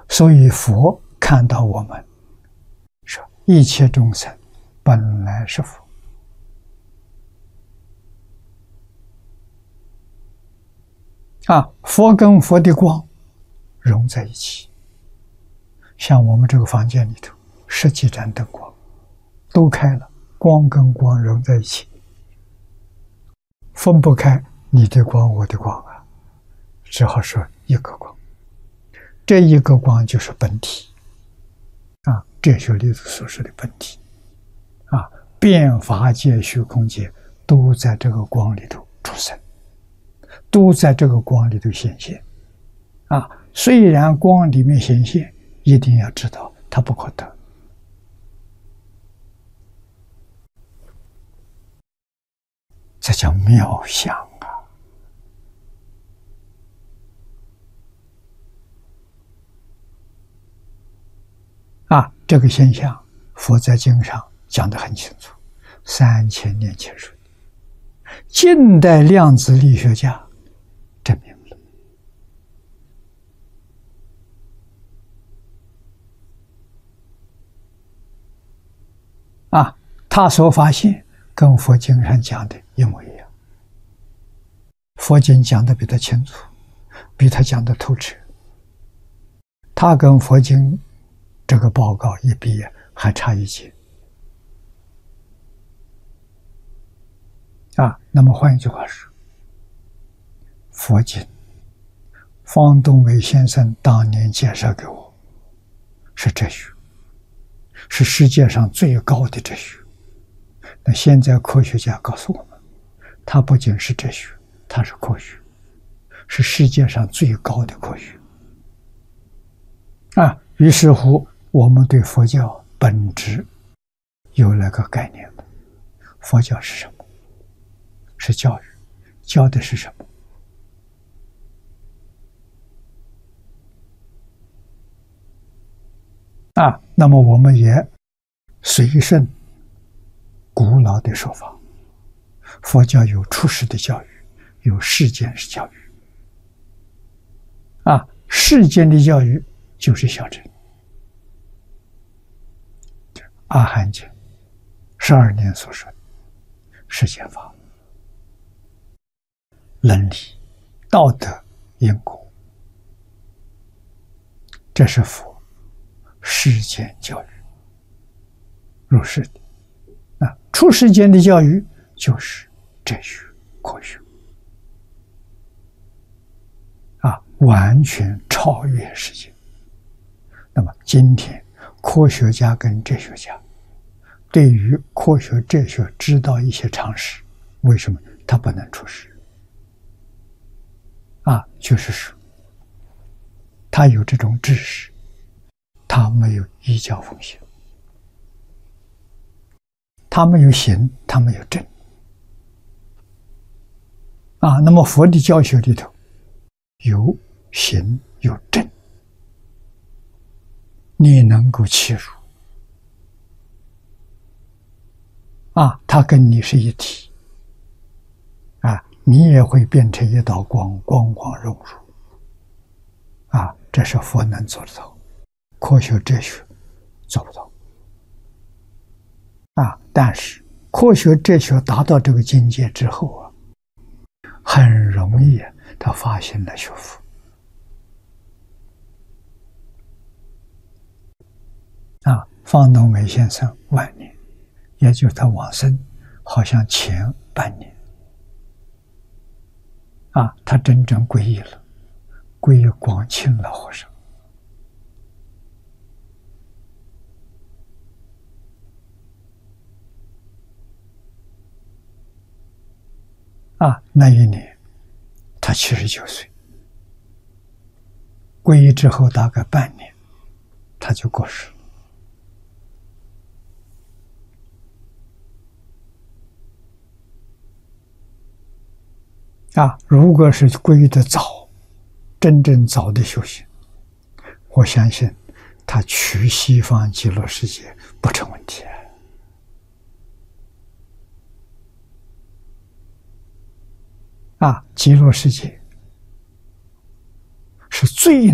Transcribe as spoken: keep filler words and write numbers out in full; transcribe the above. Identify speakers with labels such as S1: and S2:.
S1: 所以佛看到我们说，一切众生本来是佛。啊，佛跟佛的光融在一起，像我们这个房间里头十几盏灯光都开了，光跟光融在一起，分不开你的光我的光啊，只好说一个光。这一个光就是本体啊，哲学里头所说的本体啊，变法界、虚空界都在这个光里头出生，都在这个光里头显现啊。虽然光里面显现，一定要知道它不可得。这叫妙相啊！啊，这个现象，佛在经上讲得很清楚，三千年前说的。近代量子力学家证明了。啊，他所发现跟佛经上讲的一模一样。佛经讲的比他清楚，比他讲的透彻。他跟佛经这个报告一比，还差一截。啊，那么换一句话说，佛经方东伟先生当年介绍给我，是哲学，是世界上最高的哲学。那现在科学家告诉我们，它不仅是哲学，它是科学，是世界上最高的科学。啊，于是乎，我们对佛教本质有了个概念了。佛教是什么？是教育，教的是什么？啊，那么我们也随顺古老的说法，佛教有出世的教育，有世间式教育。啊，世间的教育就是小乘，阿含经十二年所说的世间法，伦理、道德、因果，这是佛世间教育入世的。那出世间的教育就是哲学、科学啊，完全超越世界。那么今天科学家跟哲学家对于科学、哲学知道一些常识，为什么他不能出世？啊，就是说，他有这种知识，他没有依教奉行，他没有行，他没有正。啊，那么佛的教学里头有行有正，你能够切入，啊，它跟你是一体，啊，你也会变成一道光，光光融入，啊，这是佛能做得到，科学哲学做不到，啊，但是科学哲学达到这个境界之后啊，很容易他发现了学佛。啊，方东伟先生晚年，也就是他往生，好像前半年，啊，他真正皈依了，皈依广钦老和尚。啊，那一年他七十九岁，皈依之后大概半年，他就过世了。啊，如果是皈依的早，真正早的修行，我相信他去西方极乐世界不成问题。啊，极乐世界是最